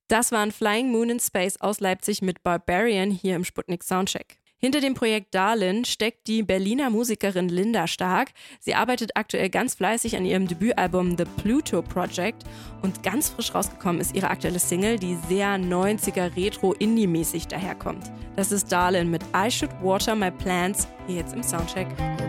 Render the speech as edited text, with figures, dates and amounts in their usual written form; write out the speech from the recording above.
Das waren Flying Moon in Space aus Leipzig mit Barbarian hier im Sputnik Soundcheck. Hinter dem Projekt Darlin steckt die Berliner Musikerin Linda Stark. Sie arbeitet aktuell ganz fleißig an ihrem Debütalbum The Pluto Project und ganz frisch rausgekommen ist ihre aktuelle Single, die sehr 90er Retro-Indie-mäßig daherkommt. Das ist Darlin mit I Should Water My Plants, hier jetzt im Soundcheck.